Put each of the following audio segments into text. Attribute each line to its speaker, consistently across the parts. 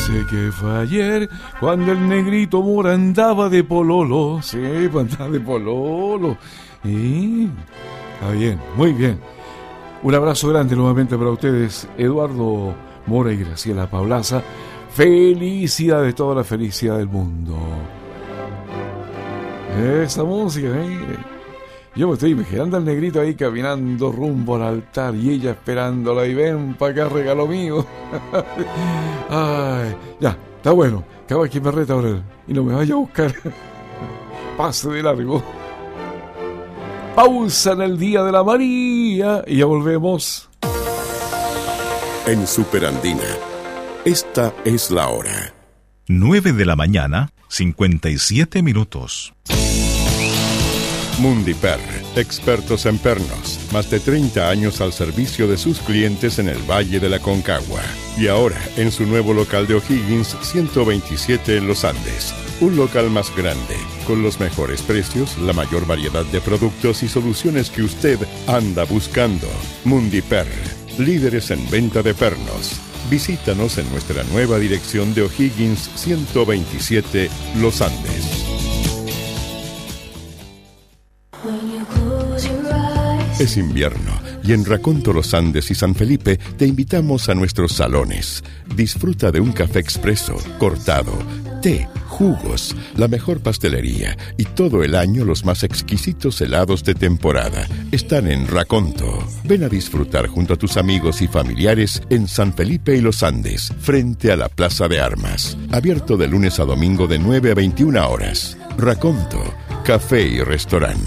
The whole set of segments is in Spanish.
Speaker 1: Sé que fue ayer cuando el negrito Mora andaba de pololo. Sí, andaba de pololo. Está bien, muy bien. Un abrazo grande nuevamente para ustedes, Eduardo Mora y Graciela Paulaza. Felicidades, toda la felicidad del mundo. Esa música, Yo me estoy imaginando al negrito ahí caminando rumbo al altar y ella esperándola y ven para acá, regalo mío. Ay, ya, está bueno. Acaba que me reta ahora y no me vaya a buscar. Pase de largo. Pausa en el Día de la María y ya volvemos.
Speaker 2: En Superandina, esta es la hora.
Speaker 3: 9 de la mañana, 57 minutos.
Speaker 2: Mundiper, expertos en pernos, más de 30 años al servicio de sus clientes en el Valle de la Concagua. Y ahora en su nuevo local de O'Higgins 127 en Los Andes. Un local más grande, con los mejores precios, la mayor variedad de productos y soluciones que usted anda buscando. Mundiper, líderes en venta de pernos. Visítanos en nuestra nueva dirección de O'Higgins 127 Los Andes. Es invierno y en Raconto Los Andes y San Felipe te invitamos a nuestros salones. Disfruta de un café expreso, cortado, té, jugos, la mejor pastelería y todo el año los más exquisitos helados de temporada. Están en Raconto. Ven a disfrutar junto a tus amigos y familiares en San Felipe y Los Andes, frente a la Plaza de Armas. Abierto de lunes a domingo de 9 a 21 horas. Raconto, café y restaurante.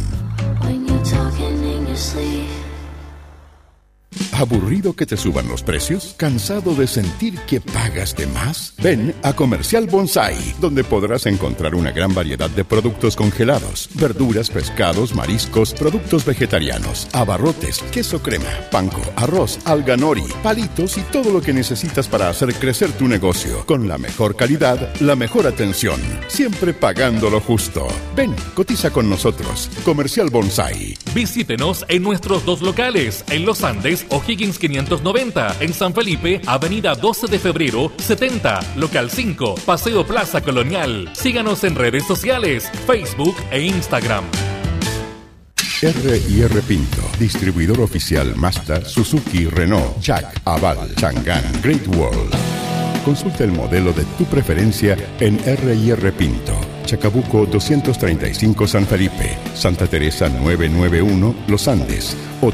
Speaker 2: ¿Aburrido que te suban los precios? ¿Cansado de sentir que pagas de más? Ven a Comercial Bonsai, donde podrás encontrar una gran variedad de productos congelados, verduras, pescados, mariscos, productos vegetarianos, abarrotes, queso crema, panko, arroz, alga nori, palitos y todo lo que necesitas para hacer crecer tu negocio. Con la mejor calidad, la mejor atención, siempre pagando lo justo. Ven, cotiza con nosotros. Comercial Bonsai.
Speaker 4: Visítenos en nuestros dos locales, en Los Andes, O'Higgins 590, en San Felipe, Avenida 12 de Febrero, 70, Local 5, Paseo Plaza Colonial. Síganos en redes sociales, Facebook e Instagram.
Speaker 2: R&R Pinto, distribuidor oficial Mazda, Suzuki, Renault, Jack, Aval, Chang'an, Great Wall. Consulta el modelo de tu preferencia en R&R Pinto. Chacabuco 235 San Felipe, Santa Teresa 991 Los Andes o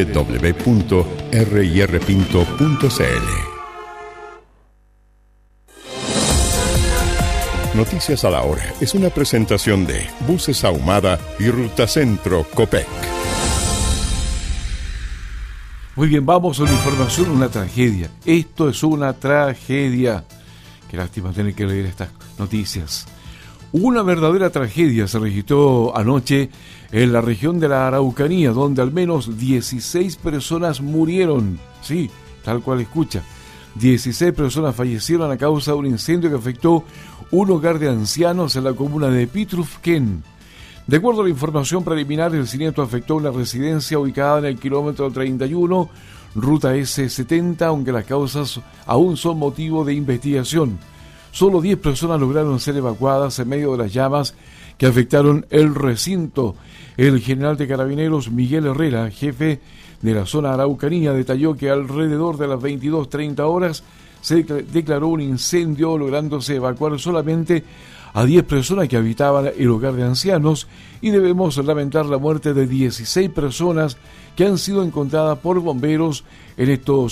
Speaker 2: www.rirpinto.cl. Noticias a la Hora es una presentación de Buses Ahumada y Ruta Centro Copec.
Speaker 1: Muy bien, vamos a una información, una tragedia. Esto es una tragedia. Qué lástima tener que leer estas noticias. Una verdadera tragedia se registró anoche en la región de la Araucanía, donde al menos 16 personas murieron. Sí, tal cual escucha. 16 personas fallecieron a causa de un incendio que afectó un hogar de ancianos en la comuna de Pitrufquén. De acuerdo a la información preliminar, el siniestro afectó una residencia ubicada en el kilómetro 31, ruta S70, aunque las causas aún son motivo de investigación. Solo 10 personas lograron ser evacuadas en medio de las llamas que afectaron el recinto. El general de Carabineros, Miguel Herrera, jefe de la zona Araucanía, detalló que alrededor de las 22:30 horas se declaró un incendio, lográndose evacuar solamente a 10 personas que habitaban el hogar de ancianos, y debemos lamentar la muerte de 16 personas que han sido encontradas por bomberos en estos